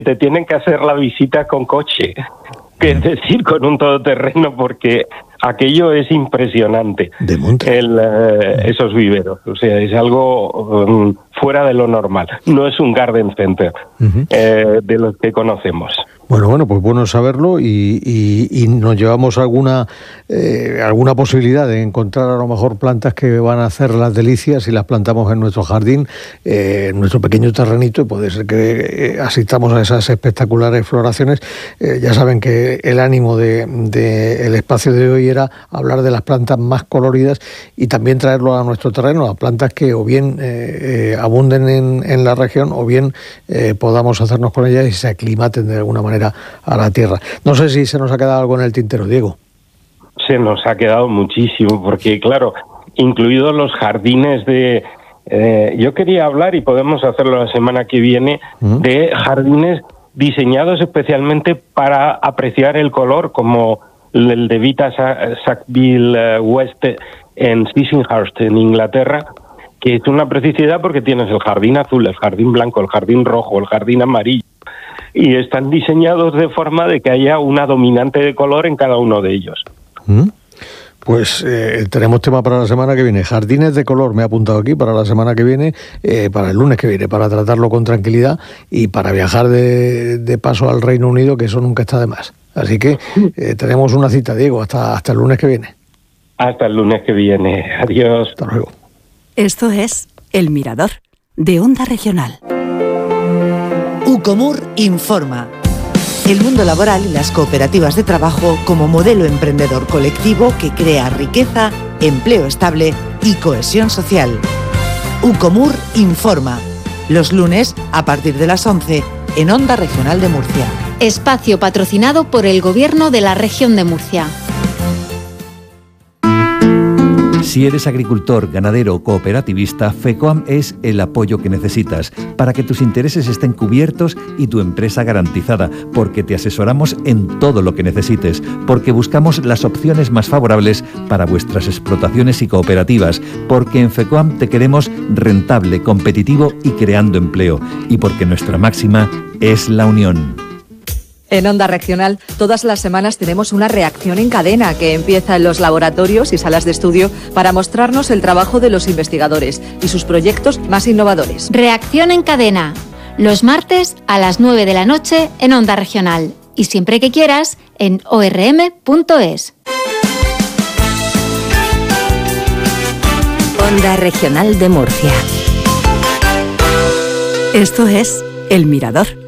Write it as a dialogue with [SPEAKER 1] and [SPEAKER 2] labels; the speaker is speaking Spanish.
[SPEAKER 1] te tienen que hacer la visita con coche, que es decir, con un todoterreno, porque aquello es impresionante. Esos viveros, o sea, es algo fuera de lo normal. No es un garden center de los que conocemos.
[SPEAKER 2] Bueno, pues bueno saberlo y nos llevamos alguna posibilidad de encontrar a lo mejor plantas que van a hacer las delicias si las plantamos en nuestro jardín, en nuestro pequeño terrenito, y puede ser que asistamos a esas espectaculares floraciones. Ya saben que el ánimo del espacio de hoy era hablar de las plantas más coloridas y también traerlo a nuestro terreno, a plantas que o bien abunden en la región o bien podamos hacernos con ellas y se aclimaten de alguna manera a la tierra. No sé si se nos ha quedado algo en el tintero, Diego.
[SPEAKER 1] Se nos ha quedado muchísimo, porque claro, incluidos los jardines de... yo quería hablar, y podemos hacerlo la semana que viene, de jardines diseñados especialmente para apreciar el color, como el de Vita Sackville West en Sissinghurst, en Inglaterra, que es una preciosidad porque tienes el jardín azul, el jardín blanco, el jardín rojo, el jardín amarillo, y están diseñados de forma de que haya una dominante de color en cada uno de ellos.
[SPEAKER 2] Pues tenemos tema para la semana que viene. Jardines de color, me he apuntado aquí para la semana que viene, para el lunes que viene, para tratarlo con tranquilidad y para viajar de paso al Reino Unido, que eso nunca está de más. Así que tenemos una cita, Diego, hasta el lunes que viene.
[SPEAKER 1] Hasta el lunes que viene. Adiós.
[SPEAKER 2] Hasta luego.
[SPEAKER 3] Esto es El Mirador, de Onda Regional.
[SPEAKER 4] Ucomur informa. El mundo laboral y las cooperativas de trabajo como modelo emprendedor colectivo que crea riqueza, empleo estable y cohesión social. Ucomur informa. Los lunes a partir de las 11 en Onda Regional de Murcia.
[SPEAKER 5] Espacio patrocinado por el Gobierno de la Región de Murcia.
[SPEAKER 6] Si eres agricultor, ganadero o cooperativista, FECOAM es el apoyo que necesitas para que tus intereses estén cubiertos y tu empresa garantizada, porque te asesoramos en todo lo que necesites, porque buscamos las opciones más favorables para vuestras explotaciones y cooperativas, porque en FECOAM te queremos rentable, competitivo y creando empleo, y porque nuestra máxima es la unión.
[SPEAKER 7] En Onda Regional, todas las semanas tenemos una reacción en cadena que empieza en los laboratorios y salas de estudio para mostrarnos el trabajo de los investigadores y sus proyectos más innovadores.
[SPEAKER 5] Reacción en cadena, los martes a las 9 de la noche en Onda Regional y siempre que quieras en orm.es.
[SPEAKER 3] Onda Regional de Murcia. Esto es El Mirador.